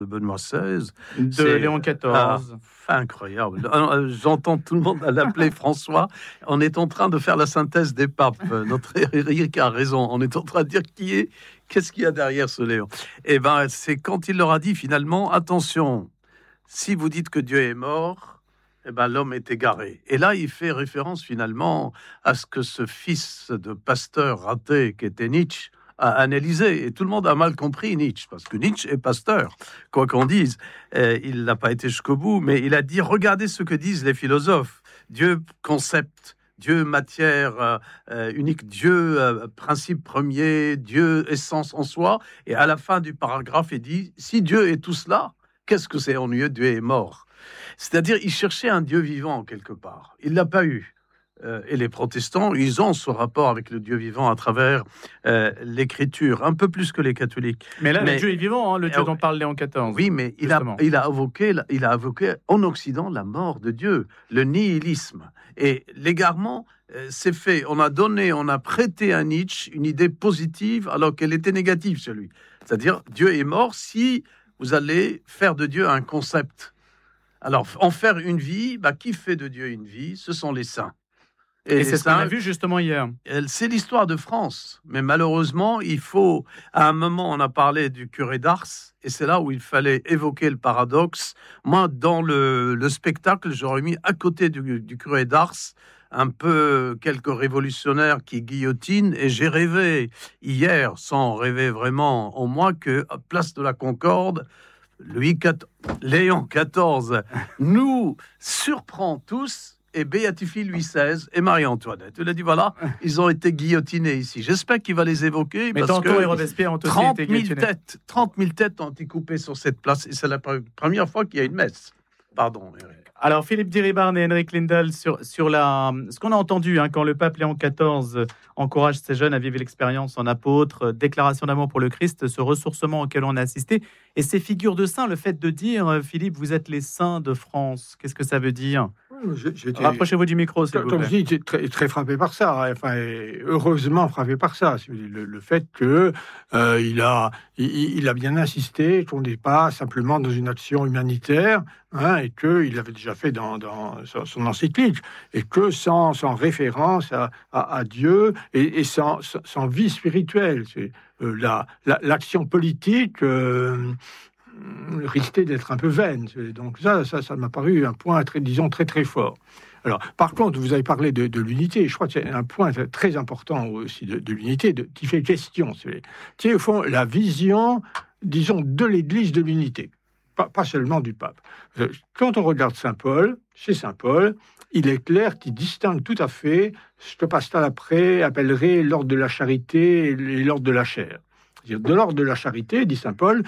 de Benoît XVI. De Léon XIV. Incroyable. J'entends tout le monde l'appeler François. On est en train de faire la synthèse des papes. Notre Eric a raison. On est en train de dire qu'est-ce qu'il y a derrière ce Léon. Eh ben, c'est quand il leur a dit finalement, attention, si vous dites que Dieu est mort, eh ben, l'homme est égaré. Et là, il fait référence finalement à ce que ce fils de pasteur raté qu'était Nietzsche a analysé. Et tout le monde a mal compris Nietzsche, parce que Nietzsche est pasteur, quoi qu'on dise. Il n'a pas été jusqu'au bout, mais il a dit, regardez ce que disent les philosophes. Dieu concept, Dieu matière unique, Dieu principe premier, Dieu essence en soi. Et à la fin du paragraphe, il dit, si Dieu est tout cela, qu'est-ce que c'est ennuyeux, Dieu est mort. C'est-à-dire, il cherchait un Dieu vivant quelque part. Il ne l'a pas eu. Et les protestants, ils ont ce rapport avec le Dieu vivant à travers l'écriture, un peu plus que les catholiques. Mais là, le Dieu est vivant, le Dieu dont parle Léon XIV. Oui, mais il a évoqué en Occident la mort de Dieu, le nihilisme. Et l'égarement, c'est fait. On a prêté à Nietzsche une idée positive alors qu'elle était négative chez lui. C'est-à-dire, Dieu est mort si vous allez faire de Dieu un concept. Alors, en faire une vie, qui fait de Dieu une vie? Ce sont les saints. Et c'est ce qu'on a vu justement hier. C'est l'histoire de France. Mais malheureusement, à un moment, on a parlé du curé d'Ars, et c'est là où il fallait évoquer le paradoxe. Moi, dans le spectacle, j'aurais mis à côté du curé d'Ars un peu quelques révolutionnaires qui guillotinent, et j'ai rêvé hier, sans rêver vraiment en moi, que à Place de la Concorde, Léon XIV nous surprend tous et béatifie Louis XVI et Marie-Antoinette. Il a dit, voilà, ils ont été guillotinés ici. J'espère qu'il va les évoquer. Mais Danton et Robespierre ont aussi été guillotinés. 30 000 têtes ont été coupées sur cette place. Et c'est la première fois qu'il y a une messe. Pardon. Alors, Philippe Diribarne et Henrik Lindell, sur ce qu'on a entendu quand le pape Léon XIV encourage ces jeunes à vivre l'expérience en apôtre, déclaration d'amour pour le Christ, ce ressourcement auquel on a assisté, et ces figures de saints, le fait de dire, Philippe, vous êtes les saints de France, qu'est-ce que ça veut dire ? Rapprochez-vous du micro, s'il vous plaît. Comme je dis, j'étais très frappé par ça. Enfin, heureusement frappé par ça. Le fait que il a bien insisté qu'on n'est pas simplement dans une action humanitaire, et qu'il avait déjà fait dans son encyclique, et que sans référence à Dieu et sans vie spirituelle. C'est l'action politique. Risquait d'être un peu vaine. Donc ça m'a paru un point très très fort. Alors, par contre, vous avez parlé de l'unité. Je crois que c'est un point très important aussi de l'unité qui fait question. C'est au fond la vision, disons, de l'Église de l'unité, pas seulement du pape. Quand on regarde chez Saint Paul, il est clair qu'il distingue tout à fait ce que Pascal après appellerait l'ordre de la charité et l'ordre de la chair. De l'ordre de la charité, dit saint Paul,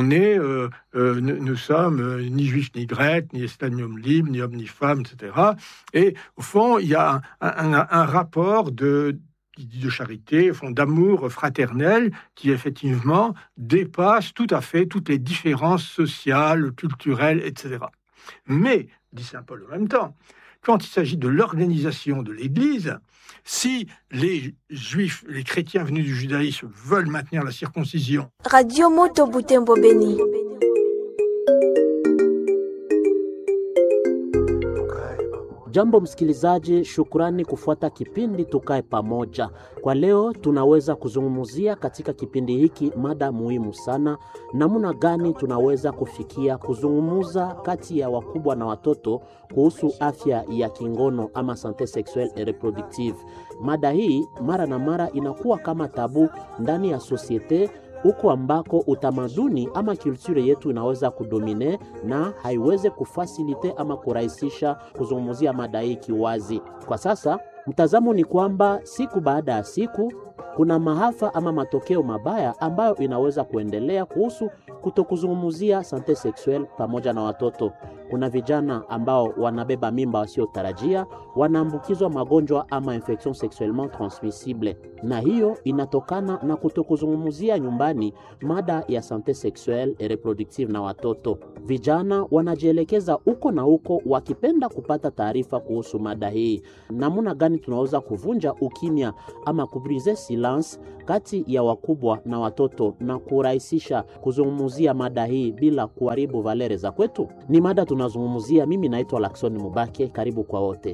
nous sommes ni juifs ni grecs, ni esclaves ni hommes libres, ni hommes ni femmes, etc. Et au fond, il y a un rapport de charité, au fond, d'amour fraternel qui effectivement dépasse tout à fait toutes les différences sociales, culturelles, etc. Mais, dit saint Paul en même temps, quand il s'agit de l'organisation de l'Église, si les juifs, les chrétiens venus du judaïsme veulent maintenir la circoncision... Radio Moto Butembo Beni. Jambo msikilizaji, shukrani kufuata kipindi Tukae Pamoja. Kwa leo tunaweza kuzungumzia katika kipindi hiki mada muhimu sana, namna gani tunaweza kufikia kuzungumza kati ya wakubwa na watoto kuhusu afya ya kingono ama sante sexuelle et reproductive. Mada hii mara na mara inakuwa kama tabu ndani ya societe, huko ambako utamaduni ama kulture yetu inaweza kudomine na haiweze kufasilite ama kurahisisha kuzungumzia mada hii kiwazi. Kwa sasa mtazamo ni kwamba siku baada ya siku kuna maafa ama matokeo mabaya ambayo inaweza kuendelea kuhusu kutokuzungumzia sante sexuelle pamoja na watoto. Kuna vijana ambao wanabeba mimba wasiotarajia, wanaambukizwa magonjwa ama infection sexuellement transmissible. Na hiyo inatokana na kutokuzungumzia nyumbani mada ya sante sexuelle et reproductive na watoto. Vijana wanajielekeza uko na uko wakipenda kupata taarifa kuhusu mada hii. Namna gani tunaweza kuvunja ukimya ama kubrize silence balance kati ya wakubwa na watoto na kurahisisha kuzungumzia mada hii bila kuharibu valere za kwetu? Ni mada tunazungumzia. Mimi naitwa Lakson Mubake, karibu kwa wote.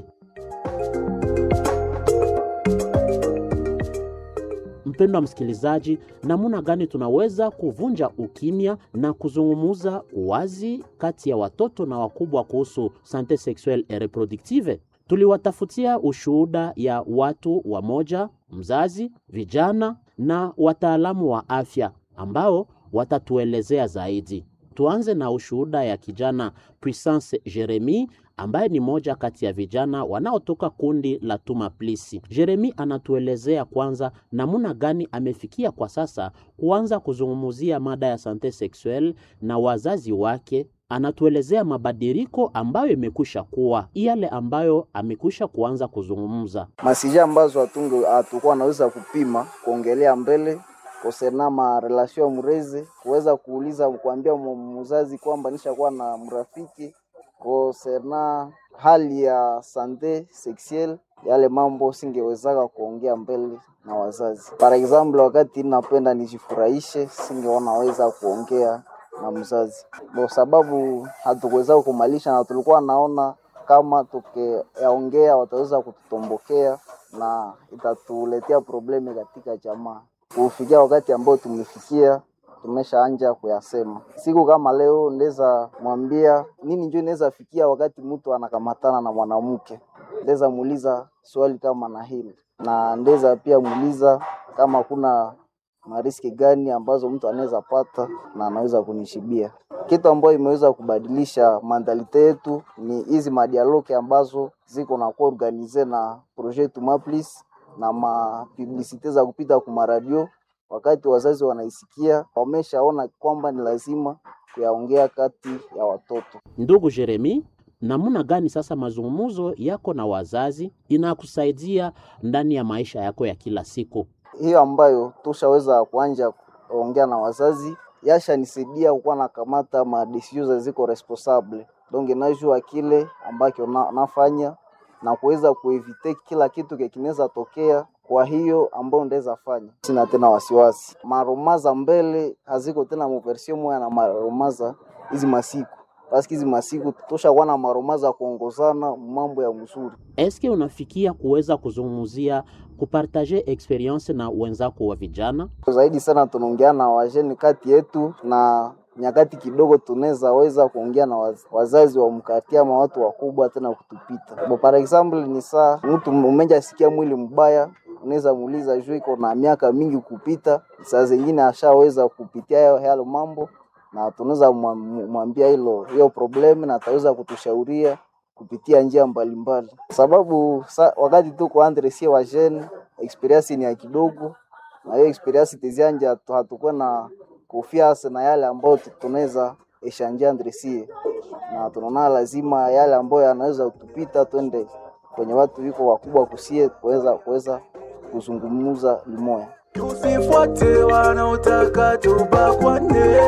Mpendwa msikilizaji, namna gani tunaweza kuvunja ukimya na kuzungumza wazi kati ya watoto na wakubwa kuhusu sante sexuelle et reproductive? Tuliwatafutia ushuhuda ya watu wamoja, mzazi, vijana na wataalamu wa afya ambao watatuelezea zaidi. Tuanze na ushuhuda ya kijana Puissance Jeremy ambaye ni moja kati ya vijana wanaotoka kundi la Tuma Plisi. Jeremy anatuelezea kwanza namna gani amefikia kwa sasa kuanza kuzungumzia mada ya sante sexuelle na wazazi wake. Anatuelezea mabadiliko ambayo imekwisha kuwa yale ambayo amekwisha kuanza kuzungumza. Masija ambazo hatakuwa naweza kupima kuongelea mbele kosena ma relation mreze, kuweza kuuliza kuambia mzazi kwamba nishakuwa na mrafiki kosena hali ya sante sexuelle, yale mambo singewezaka kuongea mbele na wazazi. Par example, wakati napenda nijifurahishe, singeonaweza kuongea na mzazi kwa sababu hatukuweza kumalisha, na tulikuwa naona kama tukiongea wataweza kututombokea na itatuletea probleme katika jamaa. Kufikia wakati ambao tumefikia, tumeshaanza kuyasema. Siku kama leo ndeza mwambia nini njoo inaweza fikia wakati mtu anakamatana na mwanamke. Ndeza muuliza swali kama na hili, na ndeza pia muuliza kama kuna mariski gani ambazo mtu anaweza pata na anaweza kunishibia. Kitu ambacho imeweza kubadilisha mentalite yetu ni hizi madialogue ambazo ziko na kuorganize na projet Tuma Plisi na publicite za kupita kwa radio. Wakati wazazi wanaisikia, wameshaona kwamba ni lazima kuyaongea kati ya watoto. Ndugu Jeremy, namna gani sasa mazungumzo yako na wazazi inakusaidia ndani ya maisha yako ya kila siku? Hiyo ambayo tushaweza kuanza kuongea na wazazi yasha nisaidia kuwa na kamata ma decisions ziko responsable. Donc najua kile ambacho nafanya na kuweza kuevite kila kitu kinaweza tokea. Kwa hiyo ambao ndeza fanya, sina tena wasiwasi. Maromaza mbele haziko tena mversion moja na maromaza hizi masiku. Basi hizi masiku tushakuwa na maromaza kuongozana mambo ya mzuri. Eske unafikia kuweza kuzungumzia kupartager experience na wenzako wa vijana? Zaidi sana tunaongea na wajeni kati yetu, na nyakati kidogo tunaweza kuongea na wazazi wa mkatia ama watu wakubwa tena kutupita. Kwa example ni saa mtu mmoja asikia mwili mbaya, unaweza muuliza juu iko na miaka mingi kupita, saa zingine ashaweza kupitia hayo mambo, na tunaweza mwambia hiyo problem na ataweza kutushauria kupitia njia mbalimbali. Sababu wakati tuko andresie wa jeune, experience ni ya kidogo, na hiyo experience tizianja hatakuwa na confiance na yale ambayo tunaweza eshanja andresie, na tunaona lazima yale ambayo yanaweza kutupita twende kwenye watu wiko wakubwa kusie kuweza kuzungumza limoya. Tusifuate wanaotaka tubakwane.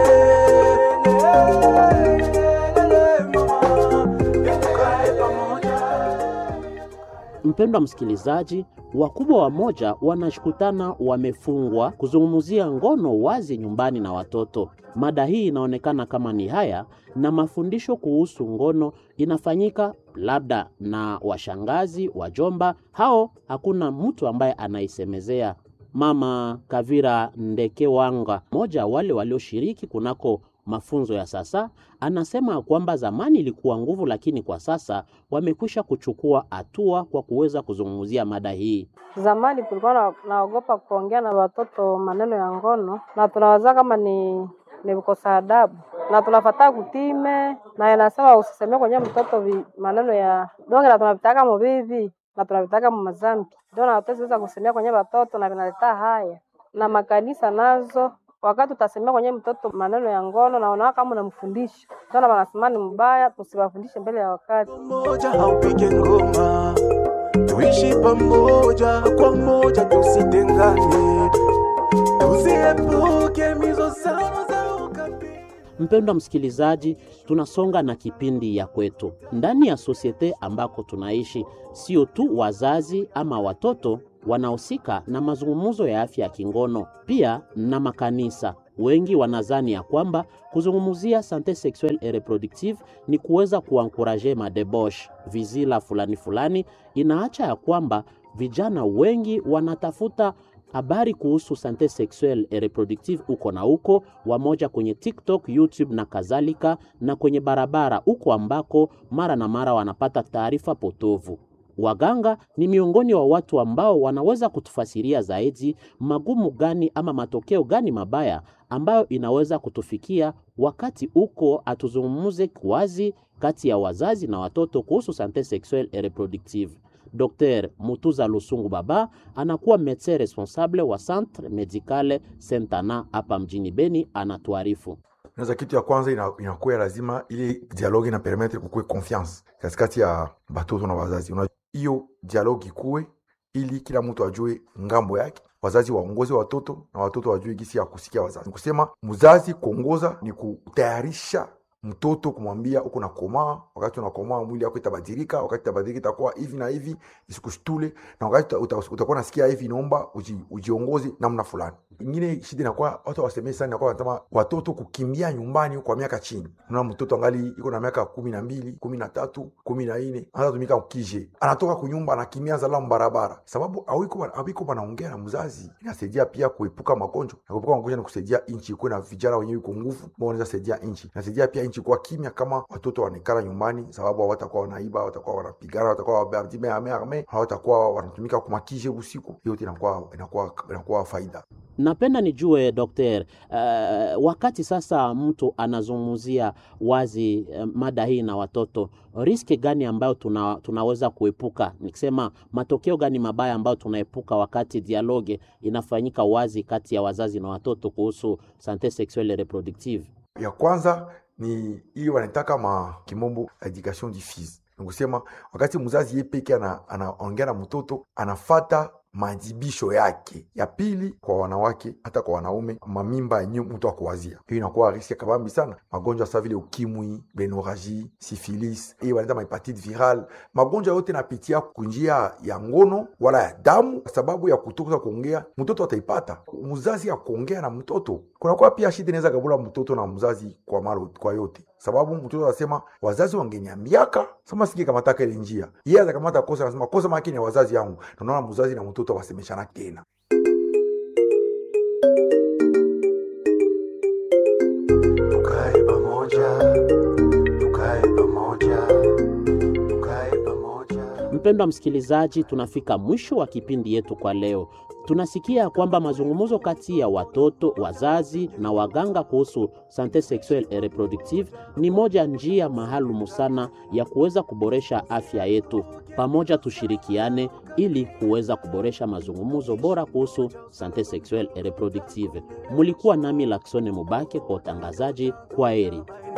Mpendwa msikilizaji, wakubwa wamoja wanashikutana wamefungwa kuzungumzia ngono wazi nyumbani na watoto. Mada hii inaonekana kama ni haya, na mafundisho kuhusu ngono inafanyika labda na washangazi, wajomba, hao hakuna mtu ambaye anaisemezea. Mama Kavira Ndekewanga, moja wale walioshiriki kunako mafunzo ya sasa, anasema kwamba zamani ilikuwa nguvu, lakini kwa sasa wamekwisha kuchukua hatua kwa kuweza kuzungumzia mada hii. Zamani tulikuwa naogopa kuongea na watoto maneno ya ngono, na tunawaza kama ni kukosa adabu, na tunafuata kutime, na inasema usisemee kwenye mtoto maneno ya donge, na tunavitaka mbivi na tunavitaka mazambi. Ndio na tutaweza kusemea kwenye watoto na vinaleta haya. Na makanisa nazo wakati utasemea kwenye mtoto maneno ya ngono na unaona kama unamfundisha, ndio wanasema ni mbaya, tusibafundishe mbele ya wakati. Moja haupige ngoma, tuishi pamoja kwa moja, tusitengane, tusiepuke mizozano za ukabila. Mpendwa msikilizaji, tunasonga na kipindi ya kwetu. Ndani ya sosiete ambako tunaishi, sio tu wazazi ama watoto wanahusika na mazungumzo ya afya ya kingono, pia na makanisa. Wengi wanazani ya kwamba kuzungumzia sante sexuelle et reproductive ni kuweza kuankuraje madebosh vizila fulani. Inaacha ya kwamba vijana wengi wanatafuta habari kuhusu sante sexuelle et reproductive uko na uko, wamoja kwenye TikTok, YouTube na kadhalika, na kwenye barabara uko ambako mara na mara wanapata taarifa potovu. Waganga ni miongoni wa watu ambao wanaweza kutufasiria zaidi magumu gani ama matokeo gani mabaya ambayo inaweza kutufikia wakati uko atuzungumuze wazi kati ya wazazi na watoto kuhusu sante sexuelle et reproductive. Dr. Mutuza Lusungu Baba anakuwa médecin responsable wa Centre Medicale Saint-Ana hapa mjini Beni, anatuarifu. Naza kitu ya kwanza inakuwa lazima ili dialogue na permettre kukue confiance katikati ya batoto na wazazi. Hiyo dialogue kuwe ili kila mtu ajue ngambo yake, wazazi waongoze watoto na watoto wajue gisi ya kusikia wazazi. Kusema mzazi kuongoza ni kutayarisha mtoto, kumwambia uko na komaa, wakati unakomaa mwili wako itabadilika, wakati itabadilika itakuwa hivi na hivi, isikushtule, na wakati utakuwa nasikia hivi, naomba ujiongoze namna fulani. Ingine shida inakuwa watu wasemee sana, inakuwa wanasema watoto kukimbia nyumbani kwa miaka chini. Unaona mtoto angali iko na miaka 12, 13, 14, anaanza tumika ukije, anatoka kunyumba anakimbia zala barabara, sababu hawiko wanaongea na mzazi. Inasaidia pia kuepuka magonjwa, na kuepuka magonjwa ni kusaidia inchi kuwe na vijana wenyewe uko nguvu, ambao wanaweza saidia inchi. Inasaidia pia inchi kwa kimya kama watoto wanekala nyumbani, sababu hawatakuwa wanaiba, hawatakuwa wanapigana, hawatakuwa wabadime, hawatakuwa wanatumika kumakije usiku. Hiyo inakuwa faida. Napenda nijue Dr. Wakati sasa mtu anazungumzia wazi mada hii na watoto, riski gani ambayo tunaweza kuepuka? Nikisema matokeo gani mabaya ambayo tunaepuka wakati dialogue inafanyika wazi kati ya wazazi na watoto kuhusu sante sexuelle et reproductive? Ya kwanza ni hiyo wanataka kimombo education diffuse. Nikusema wakati mzazi yeye peke anaongea na mtoto, anafata majibisho yake. Ya pili, kwa wanawake hata kwa wanaume, mamimba yenyewe mtu akuwazia, hiyo inakuwa riski kabambi sana. Magonjwa sawa vile ukimwi, benoraji, syphilis, hiyo wanaita hepatite viral, magonjwa yote napitia kunjia ya ngono wala ya damu. Sababu ya kutoka kuongea, mtoto ataipata. Mzazi ya kuongea na mtoto, kuna kwa pia shida inaweza kabula mtoto na mzazi kwa yote, sababu mtoto anasema wazazi wangeniambiaka, sema singe kamataka ile njia. Yeye atakamata kosa, anasema kosa makini ya wazazi yangu. Tunaona mzazi na mtoto wasemeshana tena. Tukae pamoja. Mpendwa msikilizaji, tunafika mwisho wa kipindi yetu kwa leo. Tunasikia kwamba mazungumzo kati ya watoto, wazazi na waganga kuhusu sante sexuelle et reproductive ni moja njia maalumu sana ya kuweza kuboresha afya yetu. Pamoja tushirikiane ili kuweza kuboresha mazungumzo bora kuhusu sante sexuelle et reproductive. Mulikuwa nami Laksone Mubake kwa utangazaji. Kwaheri.